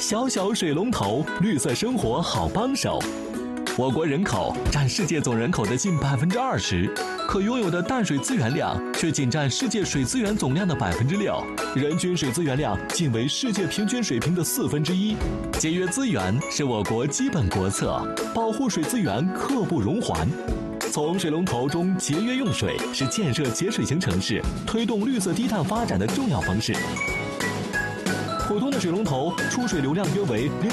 小小水龙头，绿色生活好帮手。我国人口占世界总人口的近20%，可拥有的淡水资源量却仅占世界水资源总量的6%，人均水资源量仅为世界平均水平的1/4。节约资源是我国基本国策，保护水资源刻不容缓。从水龙头中节约用水是建设节水型城市、推动绿色低碳发展的重要方式。普通的水龙头出水流量约为